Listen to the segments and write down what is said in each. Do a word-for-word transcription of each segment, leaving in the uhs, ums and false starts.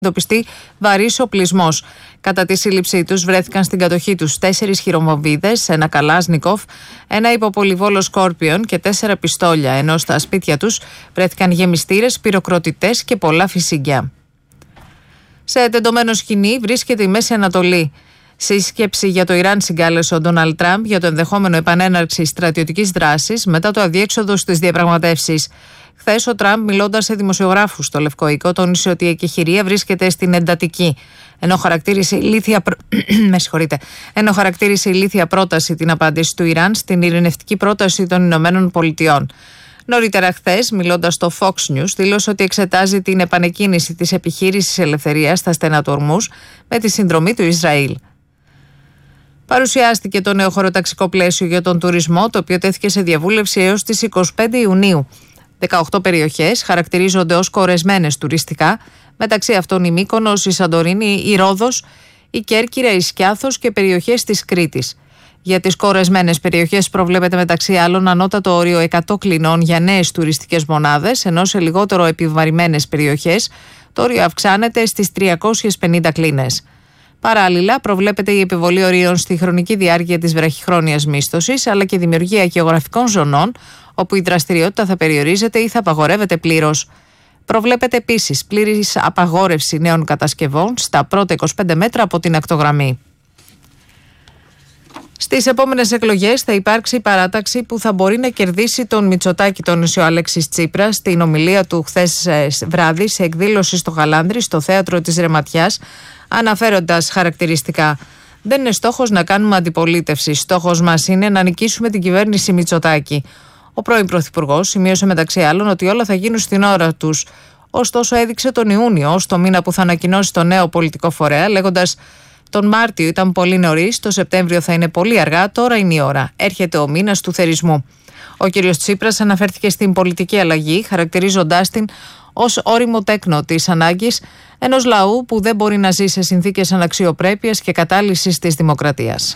εντοπιστεί βαρύς οπλισμός. Κατά τη σύλληψή τους βρέθηκαν στην κατοχή τους τέσσερις χειρομοβίδες, ένα καλάσνικοφ, ένα υποπολιβόλο σκόρπιον και τέσσερα πιστόλια, ενώ στα σπίτια τους βρέθηκαν γεμιστήρες, πυροκροτητές και πολλά φυσίγγια. Σε τεντωμένο σκηνή βρίσκεται η Μέση Ανατολή. Σύσκεψη για το Ιράν συγκάλεσε ο Ντόναλντ Τραμπ για το ενδεχόμενο επανέναρξη στρατιωτικής δράσης μετά το αδιέξοδο στις διαπραγματεύσεις. Χθες ο Τραμπ, μιλώντας σε δημοσιογράφους στο Λευκό Οίκο, τόνισε ότι η εκεχηρία βρίσκεται στην εντατική, ενώ χαρακτήρισε ηλίθια, προ... Με συγχωρείτε. ενώ χαρακτήρισε ηλίθια πρόταση την απάντηση του Ιράν στην ειρηνευτική πρόταση των Ηνωμένων Πολιτειών. Νωρίτερα χθες, μιλώντας στο Fox News, δήλωσε ότι εξετάζει την επανεκκίνηση της επιχείρησης ελευθερίας στα στενά του Ορμούζ με τη συνδρομή του Ισραήλ. Παρουσιάστηκε το νέο χωροταξικό πλαίσιο για τον τουρισμό, το οποίο τέθηκε σε διαβούλευση έως τις εικοστή πέμπτη Ιουνίου. δεκαοκτώ περιοχές χαρακτηρίζονται ως κορεσμένες τουριστικά, μεταξύ αυτών η Μύκονος, η Σαντορίνη, η Ρόδος, η Κέρκυρα, η Σκιάθος και περιοχές της Κρήτης. Για τις κορεσμένες περιοχές προβλέπεται μεταξύ άλλων ανώτατο όριο εκατό κλινών για νέες τουριστικές μονάδες, ενώ σε λιγότερο επιβαρημένες περιοχές το όριο αυξάνεται στις τριακόσιες πενήντα κλίνες. Παράλληλα, προβλέπεται η επιβολή ορίων στη χρονική διάρκεια της βραχυχρόνιας μίσθωσης, αλλά και δημιουργία γεωγραφικών ζωνών, όπου η δραστηριότητα θα περιορίζεται ή θα απαγορεύεται πλήρως. Προβλέπεται επίσης πλήρης απαγόρευση νέων κατασκευών στα πρώτα είκοσι πέντε μέτρα από την ακτογραμμή. Στις επόμενες εκλογές θα υπάρξει παράταξη που θα μπορεί να κερδίσει τον Μητσοτάκη, τόνισε ο Αλέξης Τσίπρας στην ομιλία του χθες βράδυ σε εκδήλωση στο Γαλάνδρι, στο θέατρο της Ρεματιάς, αναφέροντας χαρακτηριστικά: «Δεν είναι στόχος να κάνουμε αντιπολίτευση. Στόχος μας είναι να νικήσουμε την κυβέρνηση Μητσοτάκη». Ο πρώην Πρωθυπουργός σημείωσε μεταξύ άλλων ότι όλα θα γίνουν στην ώρα τους. Ωστόσο, έδειξε τον Ιούνιο ως το μήνα που θα ανακοινώσει το νέο πολιτικό φορέα, λέγοντας: «Τον Μάρτιο ήταν πολύ νωρίς, το Σεπτέμβριο θα είναι πολύ αργά, τώρα είναι η ώρα. Έρχεται ο μήνας του θερισμού». Ο κ. Τσίπρας αναφέρθηκε στην πολιτική αλλαγή, χαρακτηρίζοντάς την ως ώριμο τέκνο της ανάγκης ενός λαού που δεν μπορεί να ζει σε συνθήκες αναξιοπρέπειας και κατάλυσης της δημοκρατίας.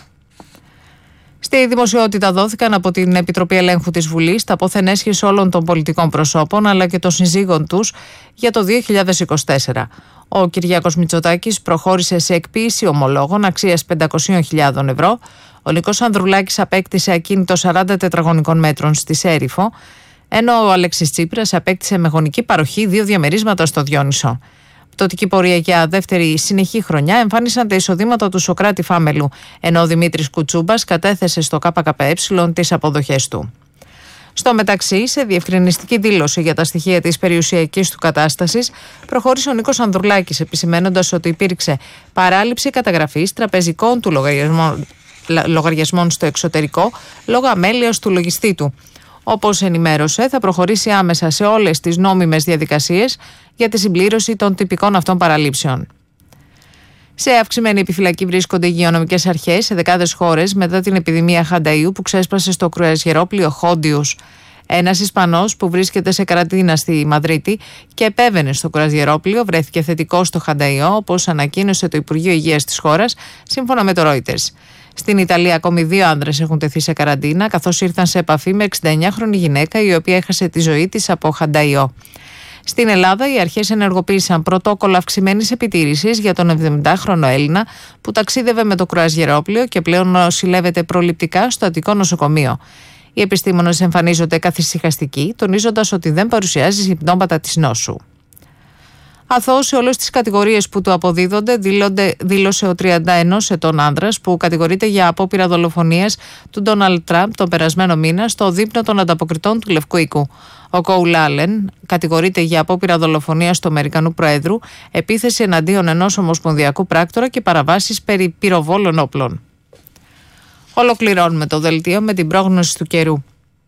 Στη δημοσιότητα δόθηκαν από την Επιτροπή Ελέγχου της Βουλής τα πόθεν έσχες όλων των πολιτικών προσώπων αλλά και των συζύγων τους για το δύο χιλιάδες είκοσι τέσσερα. Ο Κυριάκος Μητσοτάκης προχώρησε σε εκποίηση ομολόγων αξίας πεντακόσιες χιλιάδες ευρώ. Ο Νίκος Ανδρουλάκης απέκτησε ακίνητο σαράντα τετραγωνικών μέτρων στη Σέριφο, ενώ ο Αλέξης Τσίπρας απέκτησε με γονική παροχή δύο διαμερίσματα στο Διόνυσο. Πτωτική πορεία για δεύτερη συνεχή χρονιά εμφάνισαν τα εισοδήματα του Σωκράτη Φάμελου, ενώ ο Δημήτρης Κουτσούμπας κατέθεσε στο ΚΚΕ τις αποδοχές του. Στο μεταξύ, σε διευκρινιστική δήλωση για τα στοιχεία της περιουσιακής του κατάστασης, προχώρησε ο Νίκος Ανδρουλάκης, επισημαίνοντας ότι υπήρξε παράληψη καταγραφής τραπεζικών του λογαριασμών, λογαριασμών στο εξωτερικό λόγω αμέλειας του λογιστή του. Όπως ενημέρωσε, θα προχωρήσει άμεσα σε όλες τις νόμιμες διαδικασίες για τη συμπλήρωση των τυπικών αυτών παραλήψεων. Σε αυξημένη επιφυλακή βρίσκονται οι υγειονομικές αρχές σε δεκάδες χώρες μετά την επιδημία χανταΐου που ξέσπασε στο κρουαζιερόπλοιο Χόντιους. Ένας Ισπανός που βρίσκεται σε καραντίνα στη Μαδρίτη και επέβαινε στο κρουαζιερόπλοιο βρέθηκε θετικό στο χανταΐο, όπως ανακοίνωσε το Υπουργείο Υγείας της χώρας, σύμφωνα με το Reuters. Στην Ιταλία, ακόμη δύο άνδρες έχουν τεθεί σε καραντίνα, καθώς ήρθαν σε επαφή με εξηνταεννιάχρονη γυναίκα η οποία έχασε τη ζωή της από χανταΐο. Στην Ελλάδα, οι αρχές ενεργοποίησαν πρωτόκολλο αυξημένης επιτήρησης για τον εβδομηντάχρονο Έλληνα που ταξίδευε με το κρουαζιερόπλοιο και πλέον νοσηλεύεται προληπτικά στο Αττικό νοσοκομείο. Οι επιστήμονες εμφανίζονται καθησυχαστικοί, τονίζοντας ότι δεν παρουσιάζει συμπτώματα της νόσου. Αθώος σε όλες τις κατηγορίες που του αποδίδονται, δήλωσε ο τριάντα ενός ετών άνδρας που κατηγορείται για απόπειρα δολοφονίας του Ντόναλντ Τραμπ τον περασμένο μήνα στο δείπνο των ανταποκριτών του Λευκού Οίκου. Ο Κόουλ Άλεν κατηγορείται για απόπειρα δολοφονίας του Αμερικανού Προέδρου, επίθεση εναντίον ενός ομοσπονδιακού πράκτορα και παραβάσεις περί πυροβόλων όπλων. Ολοκληρώνουμε το δελτίο με την πρόγνωση του καιρού.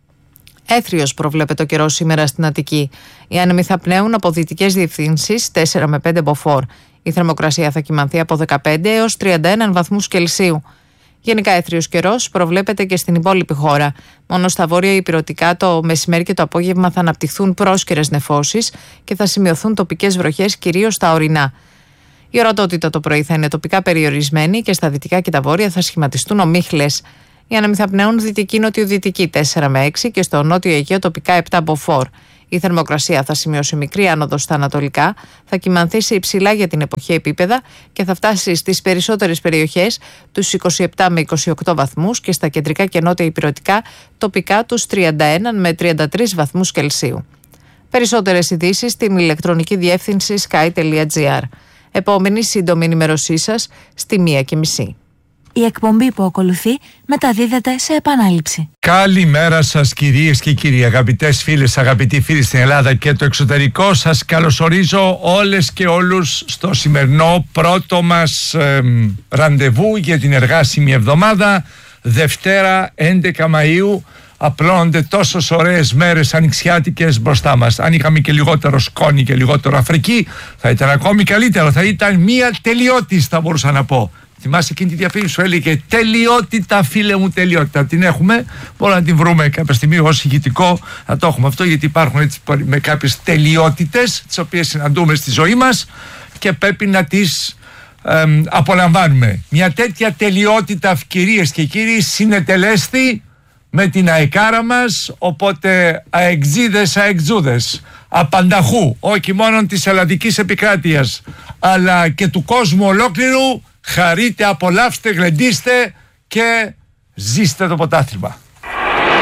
Έθριος προβλέπεται ο καιρός σήμερα στην Αττική. Οι άνεμοι θα πνέουν από δυτικές διευθύνσεις τέσσερα με πέντε μποφόρ. Η θερμοκρασία θα κυμανθεί από δεκαπέντε έως τριάντα ένα βαθμούς Κελσίου. Γενικά έθριος καιρός προβλέπεται και στην υπόλοιπη χώρα. Μόνο στα βόρεια ηπειρωτικά το μεσημέρι και το απόγευμα θα αναπτυχθούν πρόσκαιρες νεφώσεις και θα σημειωθούν τοπικές βροχές κυρίως στα ορεινά. Η ορατότητα το πρωί θα είναι τοπικά περιορισμένη και στα δυτικά και τα βόρεια θα σχηματιστούν ομίχλες. Οι άνεμοι θα πνέουν δυτική νοτιοδυτική τέσσερα με έξι και στο νότιο Αιγαίο τοπικά επτά μποφόρ. Η θερμοκρασία θα σημειώσει μικρή άνοδο στα ανατολικά, θα κυμανθεί σε υψηλά για την εποχή επίπεδα και θα φτάσει στις περισσότερες περιοχές τους είκοσι επτά με είκοσι οκτώ βαθμούς και στα κεντρικά και νότια ηπειρωτικά τοπικά τους τριάντα ένα με τριάντα τρεις βαθμούς Κελσίου. Περισσότερες ειδήσεις στην ηλεκτρονική διεύθυνση sky τελεία gr. Επόμενη σύντομη ενημέρωσή σας στη μία και μισή. Η εκπομπή που ακολουθεί μεταδίδεται σε επανάληψη. Καλημέρα σας κυρίες και κύριοι, αγαπητές φίλες, αγαπητοί φίλοι στην Ελλάδα και το εξωτερικό. Σας καλωσορίζω όλες και όλους στο σημερινό πρώτο μας ε, ραντεβού για την εργάσιμη εβδομάδα, Δευτέρα έντεκα Μαΐου. Απλώνονται τόσες ωραίες μέρες ανοιξιάτικες μπροστά μας. Αν είχαμε και λιγότερο σκόνη και λιγότερο Αφρική, θα ήταν ακόμη καλύτερο. Θα ήταν μία τελειότης, θα μπορούσα να πω. Θυμάσαι εκείνη τη διαφήμιση που έλεγε τελειότητα, φίλε μου, τελειότητα. Την έχουμε. Μπορούμε να την βρούμε κάποια στιγμή ως ηχητικό. Να το έχουμε αυτό, γιατί υπάρχουν έτσι με κάποιες τελειότητες, τις οποίες συναντούμε στη ζωή μας και πρέπει να τις ε, απολαμβάνουμε. Μια τέτοια τελειότητα, κυρίες και κύριοι, συνετελέστη με την αεκάρα μας, οπότε αεξίδες, αεξούδες, απανταχού, όχι μόνο της ελλαδικής επικράτειας, αλλά και του κόσμου ολόκληρου, χαρείτε, απολαύστε, γλεντήστε και ζήστε το ποτάθλημα.